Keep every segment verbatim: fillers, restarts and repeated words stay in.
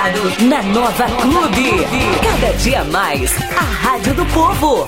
ligado na Nova Clube. Cada dia mais, a Rádio do Povo.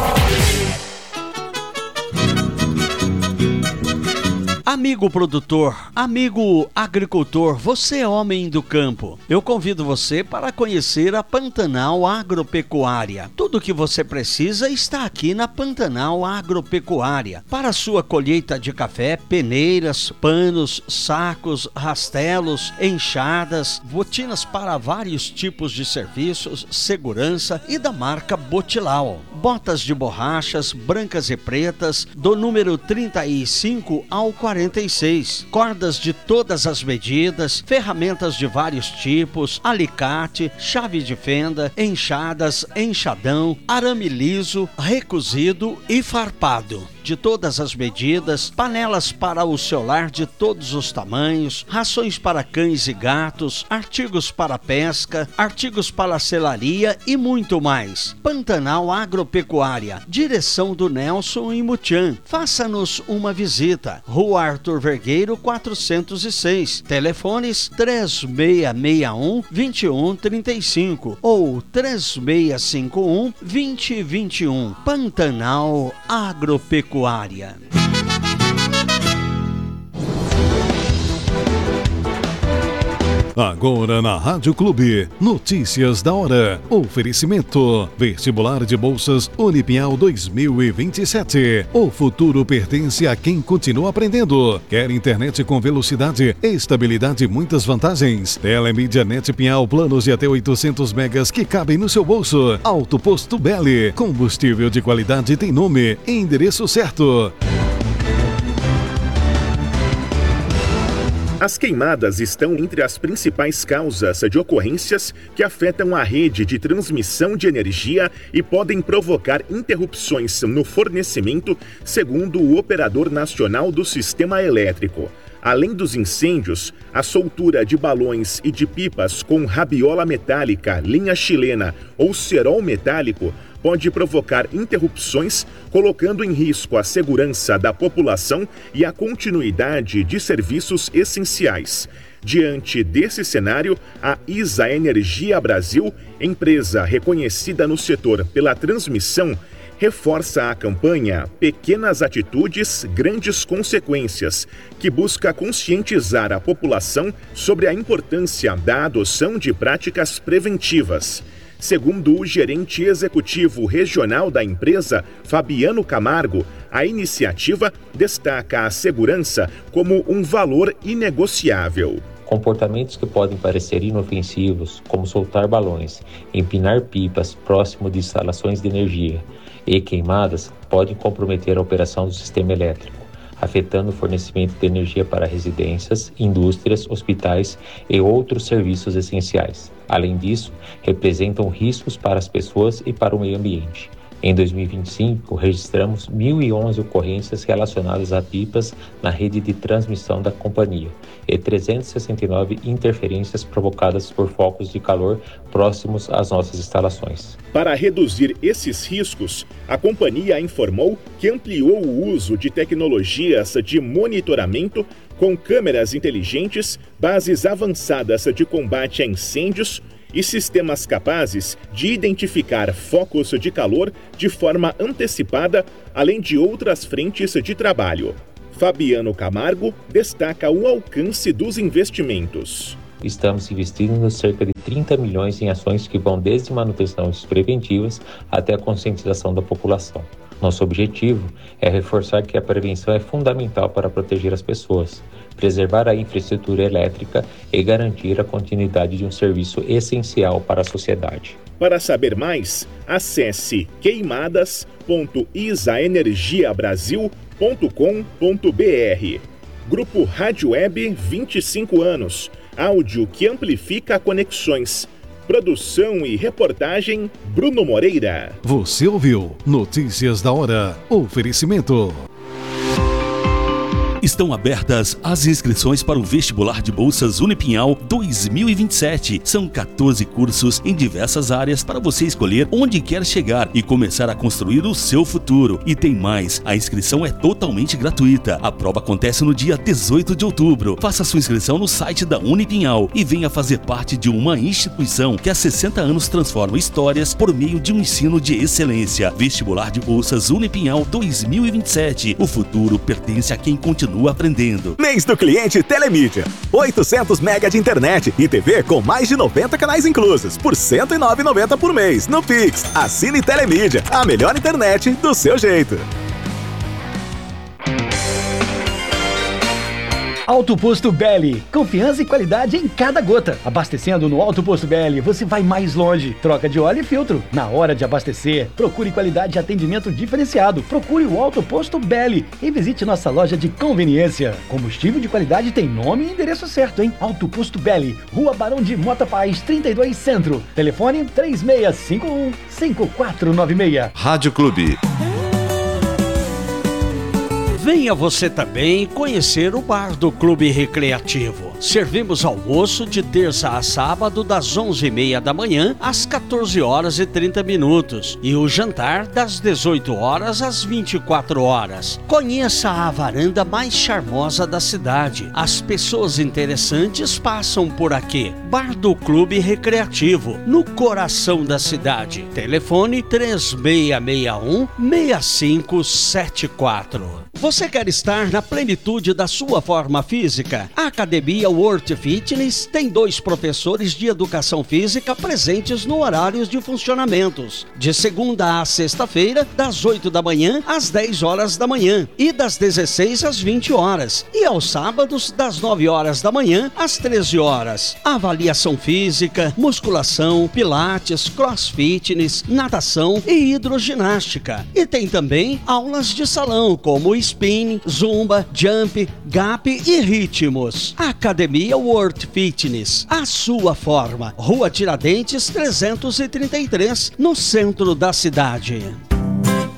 Amigo produtor, amigo agricultor, você é homem do campo. Eu convido você para conhecer a Pantanal Agropecuária. Tudo o que você precisa está aqui na Pantanal Agropecuária. Para a sua colheita de café, peneiras, panos, sacos, rastelos, enxadas, botinas para vários tipos de serviços, segurança e da marca Botilau. Botas de borrachas, brancas e pretas, do número trinta e cinco ao quarenta e seis, cordas de todas as medidas, ferramentas de vários tipos, alicate, chave de fenda, enxadas, enxadão, arame liso, recozido e farpado. De todas as medidas, panelas para o seu lar de todos os tamanhos, rações para cães e gatos, artigos para pesca, artigos para selaria e muito mais. Pantanal Agropecuária, direção do Nelson e Mutian. Faça-nos uma visita. Rua Arthur Vergueiro quatrocentos e seis. Telefones três seis seis um, dois um três cinco ou três seis cinco um, dois zero dois um. Pantanal Agropecuária. Agora na Rádio Clube, notícias da hora. Oferecimento: Vestibular de Bolsas Unipinhal dois mil e vinte e sete. O futuro pertence a quem continua aprendendo. Quer internet com velocidade, estabilidade e muitas vantagens? Telemídia Net Pinhal, planos de até oitocentos megas que cabem no seu bolso. Alto Posto Belli, combustível de qualidade tem nome e endereço certo. As queimadas estão entre as principais causas de ocorrências que afetam a rede de transmissão de energia e podem provocar interrupções no fornecimento, segundo o Operador Nacional do Sistema Elétrico. Além dos incêndios, a soltura de balões e de pipas com rabiola metálica, linha chilena ou cerol metálico pode provocar interrupções, colocando em risco a segurança da população e a continuidade de serviços essenciais. Diante desse cenário, a ISA Energia Brasil, empresa reconhecida no setor pela transmissão, reforça a campanha Pequenas Atitudes, Grandes Consequências, que busca conscientizar a população sobre a importância da adoção de práticas preventivas. Segundo o gerente executivo regional da empresa, Fabiano Camargo, a iniciativa destaca a segurança como um valor inegociável. Comportamentos que podem parecer inofensivos, como soltar balões, empinar pipas próximo de instalações de energia e queimadas, podem comprometer a operação do sistema elétrico, afetando o fornecimento de energia para residências, indústrias, hospitais e outros serviços essenciais. Além disso, representam riscos para as pessoas e para o meio ambiente. Em dois mil e vinte e cinco, registramos mil e onze ocorrências relacionadas a pipas na rede de transmissão da companhia e trezentas e sessenta e nove interferências provocadas por focos de calor próximos às nossas instalações. Para reduzir esses riscos, a companhia informou que ampliou o uso de tecnologias de monitoramento com câmeras inteligentes, bases avançadas de combate a incêndios e sistemas capazes de identificar focos de calor de forma antecipada, além de outras frentes de trabalho. Fabiano Camargo destaca o alcance dos investimentos. Estamos investindo cerca de trinta milhões em ações que vão desde manutenções preventivas até a conscientização da população. Nosso objetivo é reforçar que a prevenção é fundamental para proteger as pessoas, preservar a infraestrutura elétrica e garantir a continuidade de um serviço essencial para a sociedade. Para saber mais, acesse queimadas ponto isa energia brasil ponto com ponto br. Grupo Rádio Web, vinte e cinco anos. Áudio que amplifica conexões. Produção e reportagem, Bruno Moreira. Você ouviu Notícias da Hora. Oferecimento. Estão abertas as inscrições para o vestibular de bolsas Unipinhal dois mil e vinte e sete. São quatorze cursos em diversas áreas para você escolher onde quer chegar e começar a construir o seu futuro. E tem mais, a inscrição é totalmente gratuita. A prova acontece no dia dezoito de outubro. Faça sua inscrição no site da Unipinhal e venha fazer parte de uma instituição que há sessenta anos transforma histórias por meio de um ensino de excelência. Vestibular de bolsas Unipinhal dois mil e vinte e sete. O futuro pertence a quem continua aprendendo. Mês do cliente Telemídia. oitocentos mega de internet e T V com mais de noventa canais inclusos por cento e nove reais e noventa centavos por mês no Pix. Assine Telemídia, a melhor internet do seu jeito. Alto Posto Belli, confiança e qualidade em cada gota. Abastecendo no Alto Posto Belli, você vai mais longe. Troca de óleo e filtro. Na hora de abastecer, procure qualidade e atendimento diferenciado. Procure o Alto Posto Belli e visite nossa loja de conveniência. Combustível de qualidade tem nome e endereço certo, hein? Alto Posto Belli, Rua Barão de Mota Paz, trinta e dois Centro. Telefone três seis cinco um, cinco quatro nove seis. Rádio Clube. Venha você também conhecer o bar do Clube Recreativo. Servimos almoço de terça a sábado das onze e meia da manhã às quatorze horas e trinta minutos e o jantar das dezoito horas às vinte e quatro horas. Conheça a varanda mais charmosa da cidade. As pessoas interessantes passam por aqui. Bar do Clube Recreativo, no coração da cidade. Telefone três seis seis um, seis cinco sete quatro. Você quer estar na plenitude da sua forma física? A Academia World Fitness tem dois professores de educação física presentes no horário de funcionamentos. De segunda a sexta-feira, das oito da manhã às dez horas da manhã e das dezesseis às vinte horas. E aos sábados, das nove horas da manhã às treze horas. Avaliação física, musculação, pilates, crossfitness, natação e hidroginástica. E tem também aulas de salão, como spinning, zumba, jump, gap e ritmos. Academia World Fitness, a sua forma. Rua Tiradentes trezentos e trinta e três, no centro da cidade.